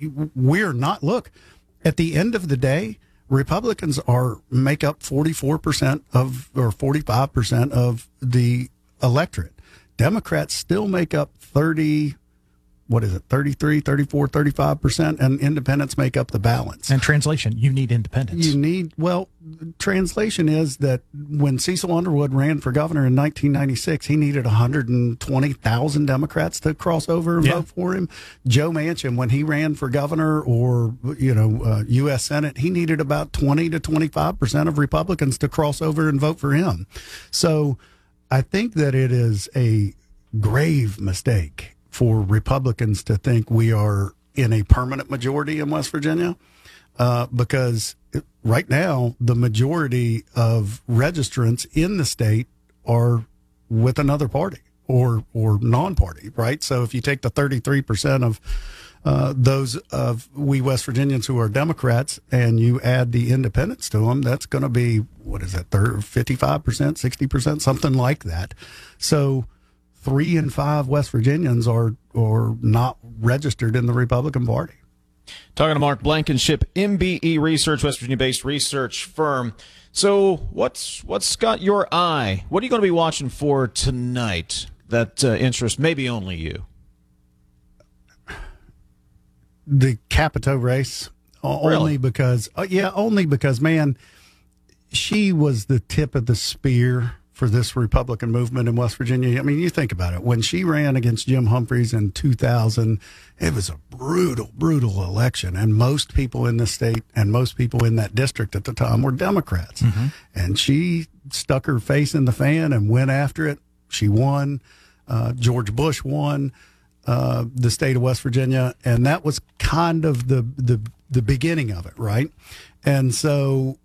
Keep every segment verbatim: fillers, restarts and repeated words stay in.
we're not. Look, at the end of the day, Republicans are make up forty-four percent of or forty-five percent of the electorate. Democrats still make up thirty, what is it, thirty-three, thirty-four, thirty-five percent, and independents make up the balance. And translation, you need independents. You need, well, translation is that when Cecil Underwood ran for governor in nineteen ninety-six, he needed one hundred twenty thousand Democrats to cross over and yeah. vote for him. Joe Manchin, when he ran for governor or, you know, uh, U S Senate, he needed about twenty to twenty-five percent of Republicans to cross over and vote for him. So I think that it is a grave mistake for Republicans to think we are in a permanent majority in West Virginia, uh, because right now the majority of registrants in the state are with another party or or non-party, right? So if you take the thirty-three percent of uh, those of we West Virginians who are Democrats and you add the independents to them, that's going to be, what is that, fifty-five percent, sixty percent, something like that. So three in five West Virginians are are not registered in the Republican Party. Talking to Mark Blankenship, M B E Research, West Virginia-based research firm. So what's what's got your eye? What are you going to be watching for tonight that uh, interests maybe only you? The Capito race, only Really? because, uh, yeah, only because, man, she was the tip of the spear for this Republican movement in West Virginia. I mean, you think about it. When she ran against Jim Humphreys in two thousand, it was a brutal, brutal election. And most people in the state and most people in that district at the time were Democrats. Mm-hmm. And she stuck her face in the fan and went after it. She won. Uh, George Bush won uh, the state of West Virginia. And that was kind of the, the, the beginning of it, right? And so,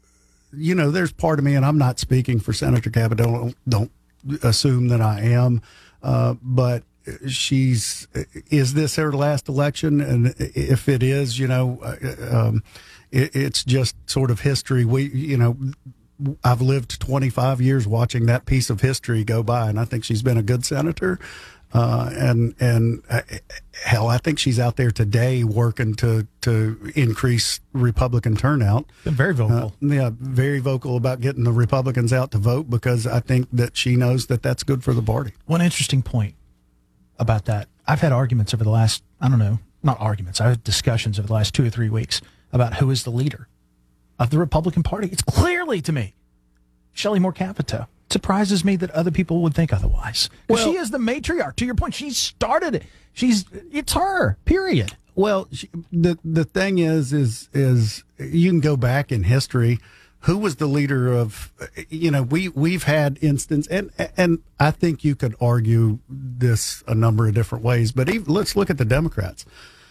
you know, there's part of me, and I'm not speaking for Senator Capito, don't, don't assume that I am, uh, but she's, is this her last election? And if it is, you know, um, it, it's just sort of history. We, you know, I've lived twenty-five years watching that piece of history go by, and I think she's been a good senator. Uh, and, and uh, hell, I think she's out there today working to, to increase Republican turnout. Been very vocal. Uh, yeah, very vocal about getting the Republicans out to vote because I think that she knows that that's good for the party. One interesting point about that. I've had arguments over the last, I don't know, not arguments. I've had discussions over the last two or three weeks about who is the leader of the Republican Party. It's clearly, to me, Shelley Moore Capito. Surprises me that other people would think otherwise. Well, she is the matriarch. To your point, she started it. She's it's her. Period. Well, she, the the thing is, is is you can go back in history. Who was the leader of? You know, we we've had instance, and and I think you could argue this a number of different ways. But even, let's look at the Democrats.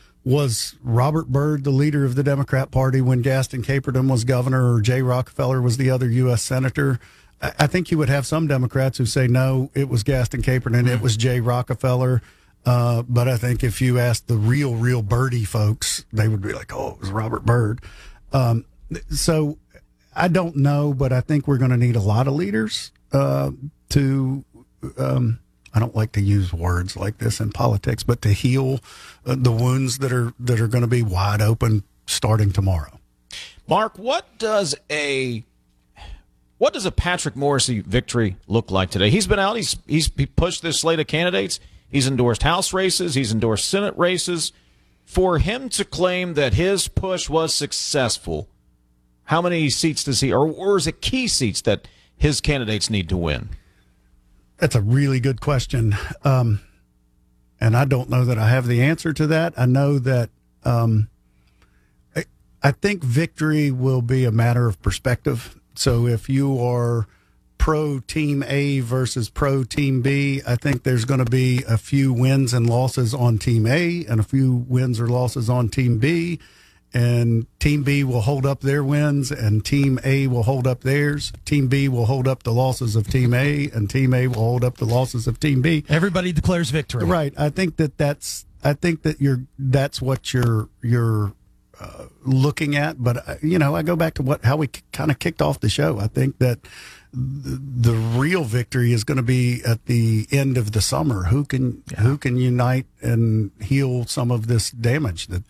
Was Robert Byrd the leader of the Democrat Party when Gaston Caperdon was governor, or Jay Rockefeller was the other U S senator? I think you would have some Democrats who say, no, it was Gaston Caperdon, it was Jay Rockefeller. Uh, but I think if you asked the real, real Birdie folks, they would be like, oh, it was Robert Byrd. Um, so I don't know, but I think we're going to need a lot of leaders uh, to, um, I don't like to use words like this in politics, but to heal uh, the wounds that are that are going to be wide open starting tomorrow. Mark, what does a What does a Patrick Morrisey victory look like today? He's been out. He's he's he pushed this slate of candidates. He's endorsed House races. He's endorsed Senate races. For him to claim that his push was successful, how many seats does he, or, or is it key seats that his candidates need to win? That's a really good question. Um, and I don't know that I have the answer to that. I know that um, I, I think victory will be a matter of perspective. So if you are pro Team A versus pro Team B, I think there's going to be a few wins and losses on Team A and a few wins or losses on Team B. And Team B will hold up their wins and Team A will hold up theirs. Team B will hold up the losses of Team A and Team A will hold up the losses of Team B. Everybody declares victory. Right. I think that that's, I think that you're, that's what you're, you're, Uh, looking at, but uh, you know, I go back to what how we k- kind of kicked off the show. I think that th- the real victory is going to be at the end of the summer. Who can yeah. who can unite and heal some of this damage that